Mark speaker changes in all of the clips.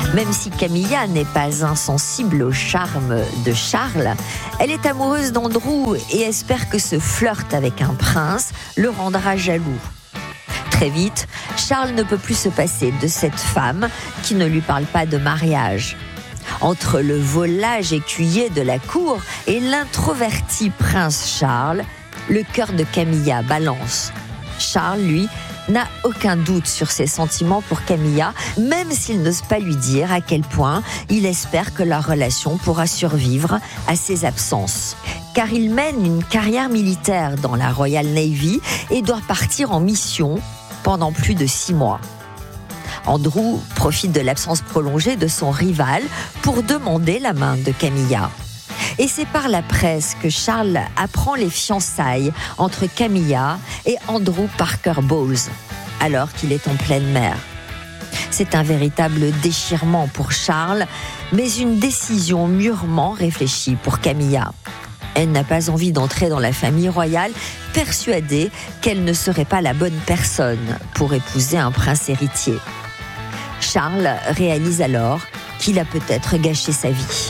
Speaker 1: Même si Camilla n'est pas insensible au charme de Charles, elle est amoureuse d'Andrew et espère que ce flirt avec un prince le rendra jaloux. Très vite, Charles ne peut plus se passer de cette femme qui ne lui parle pas de mariage. Entre le volage écuyer de la cour et l'introverti prince Charles, le cœur de Camilla balance. Charles, lui, n'a aucun doute sur ses sentiments pour Camilla, même s'il n'ose pas lui dire à quel point il espère que leur relation pourra survivre à ses absences. Car il mène une carrière militaire dans la Royal Navy et doit partir en mission pendant plus de 6 mois. Andrew profite de l'absence prolongée de son rival pour demander la main de Camilla. Et c'est par la presse que Charles apprend les fiançailles entre Camilla et Andrew Parker Bowles, alors qu'il est en pleine mer. C'est un véritable déchirement pour Charles, mais une décision mûrement réfléchie pour Camilla. Elle n'a pas envie d'entrer dans la famille royale, persuadée qu'elle ne serait pas la bonne personne pour épouser un prince héritier. Charles réalise alors qu'il a peut-être gâché sa vie.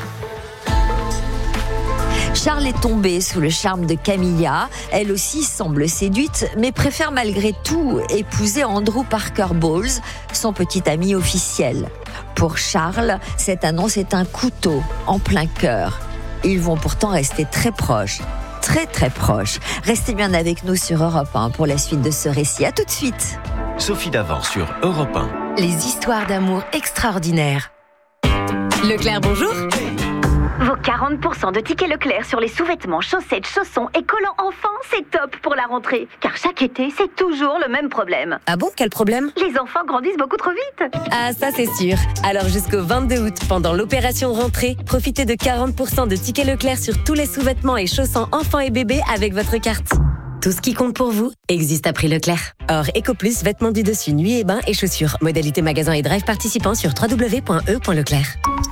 Speaker 1: Charles est tombé sous le charme de Camilla. Elle aussi semble séduite, mais préfère malgré tout épouser Andrew Parker Bowles, son petit ami officiel. Pour Charles, cette annonce est un couteau en plein cœur. Ils vont pourtant rester très proches. Très très proches. Restez bien avec nous sur Europe 1 pour la suite de ce récit. À tout de suite.
Speaker 2: Sophie Davant sur Europe 1.
Speaker 3: Les histoires d'amour extraordinaires. Leclerc, bonjour.
Speaker 4: Vos 40% de tickets Leclerc sur les sous-vêtements, chaussettes, chaussons et collants enfants, c'est top pour la rentrée. Car chaque été, c'est toujours le même problème.
Speaker 3: Ah bon, quel problème?
Speaker 4: Les enfants grandissent beaucoup trop vite.
Speaker 3: Ah, ça c'est sûr. Alors jusqu'au 22 août, pendant l'opération rentrée, profitez de 40% de tickets Leclerc sur tous les sous-vêtements et chaussons enfants et bébés avec votre carte. Tout ce qui compte pour vous existe à prix Leclerc. Or, EcoPlus, vêtements du dessus, nuit et bain et chaussures. Modalité magasin et drive participants sur www.e.leclerc.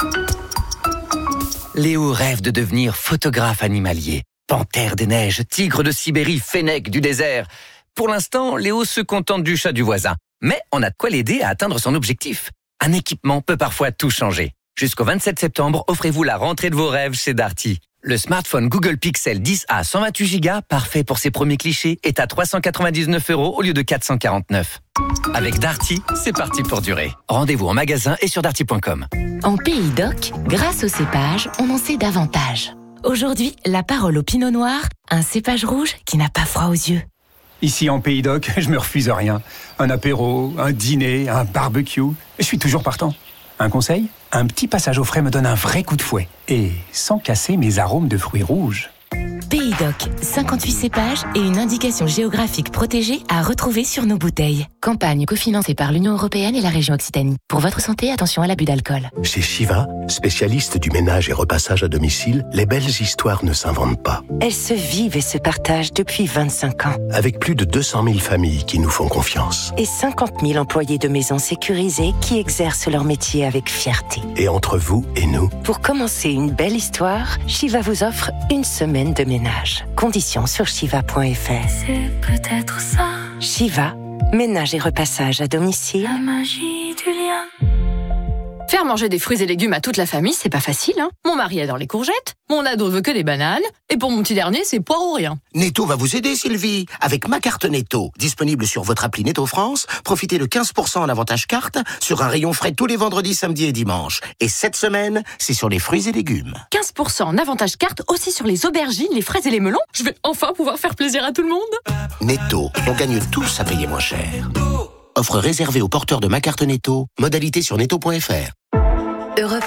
Speaker 5: Léo rêve de devenir photographe animalier. Panthère des neiges, tigre de Sibérie, fennec du désert. Pour l'instant, Léo se contente du chat du voisin. Mais on a de quoi l'aider à atteindre son objectif. Un équipement peut parfois tout changer. Jusqu'au 27 septembre, offrez-vous la rentrée de vos rêves chez Darty. Le smartphone Google Pixel 10a 128 Go, parfait pour ses premiers clichés, est à 399 € au lieu de 449. Avec Darty, c'est parti pour durer. Rendez-vous en magasin et sur darty.com.
Speaker 6: En Pays d'Oc, grâce au cépage, on en sait davantage. Aujourd'hui, la parole au Pinot Noir, un cépage rouge qui n'a pas froid aux yeux.
Speaker 7: Ici en Pays d'Oc, je me refuse rien. Un apéro, un dîner, un barbecue, je suis toujours partant. Un conseil ? Un petit passage au frais me donne un vrai coup de fouet. Et sans casser mes arômes de fruits rouges.
Speaker 6: Pays d'Oc, 58 cépages et une indication géographique protégée à retrouver sur nos bouteilles. Campagne cofinancée par l'Union européenne et la région Occitanie. Pour votre santé, attention à l'abus d'alcool.
Speaker 8: Chez Shiva, spécialiste du ménage et repassage à domicile, les belles histoires ne s'inventent pas.
Speaker 9: Elles se vivent et se partagent depuis 25 ans.
Speaker 8: Avec plus de 200 000 familles qui nous font confiance.
Speaker 9: Et 50 000 employés de maisons sécurisées qui exercent leur métier avec fierté.
Speaker 8: Et entre vous et nous,
Speaker 9: pour commencer une belle histoire, Shiva vous offre une semaine de ménage. Conditions sur shiva.fr.
Speaker 10: C'est peut-être ça.
Speaker 9: Shiva, ménage et repassage à domicile.
Speaker 10: La magie du lien.
Speaker 11: Faire manger des fruits et légumes à toute la famille, c'est pas facile, hein. Mon mari adore les courgettes, mon ado veut que des bananes, et pour mon petit dernier, c'est poire ou rien.
Speaker 12: Netto va vous aider, Sylvie, avec ma carte Netto. Disponible sur votre appli Netto France, profitez de 15% en avantage carte sur un rayon frais tous les vendredis, samedis et dimanches. Et cette semaine, c'est sur les fruits et légumes.
Speaker 11: 15% en avantage carte aussi sur les aubergines, les fraises et les melons. Je vais enfin pouvoir faire plaisir à tout le monde.
Speaker 12: Netto, on gagne tous à payer moins cher. Offre réservée aux porteurs de ma carte Netto. Modalité sur netto.fr.
Speaker 3: Europe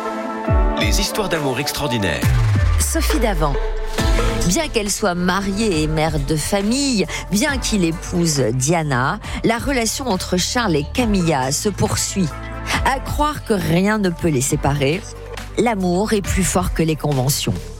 Speaker 3: 1.
Speaker 2: Les histoires d'amour extraordinaires.
Speaker 3: Sophie Davant.
Speaker 1: Bien qu'elle soit mariée et mère de famille, bien qu'il épouse Diana, la relation entre Charles et Camilla se poursuit. À croire que rien ne peut les séparer, l'amour est plus fort que les conventions.